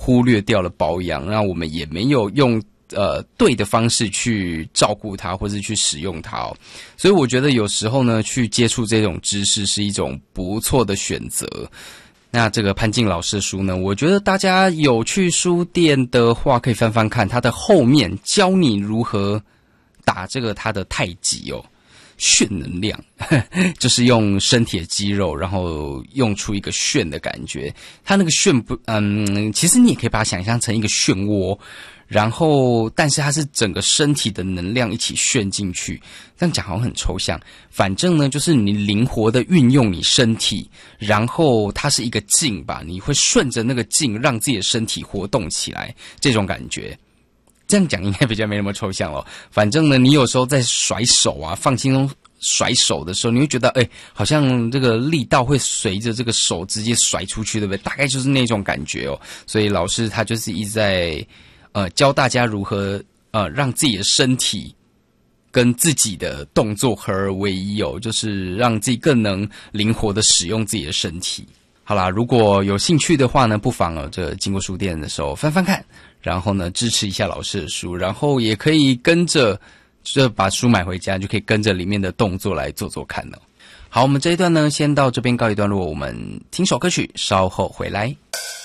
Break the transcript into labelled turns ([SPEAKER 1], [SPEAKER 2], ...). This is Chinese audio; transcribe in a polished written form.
[SPEAKER 1] 忽略掉了保养，那我们也没有用对的方式去照顾它，或是去使用它哦。所以我觉得有时候呢，去接触这种知识是一种不错的选择。那这个潘靖老师的书呢，我觉得大家有去书店的话，可以翻翻看，它的后面教你如何打这个它的太极哦，炫能量，就是用身体的肌肉，然后用出一个炫的感觉。它那个炫其实你也可以把它想象成一个漩涡。然后，但是它是整个身体的能量一起旋进去，这样讲好像很抽象。反正呢，就是你灵活的运用你身体，然后它是一个劲吧，你会顺着那个劲让自己的身体活动起来，这种感觉。这样讲应该比较没那么抽象了。反正呢，你有时候在甩手啊，放轻松甩手的时候，你会觉得好像这个力道会随着这个手直接甩出去，对不对？大概就是那种感觉哦。所以老师他就是一直在教大家如何让自己的身体跟自己的动作合而为一哦，就是让自己更能灵活的使用自己的身体。好啦，如果有兴趣的话呢，不妨这经过书店的时候翻翻看，然后呢支持一下老师的书，然后也可以跟着把书买回家，就可以跟着里面的动作来做做看哦。好，我们这一段呢先到这边告一段落，我们听首歌曲，稍后回来。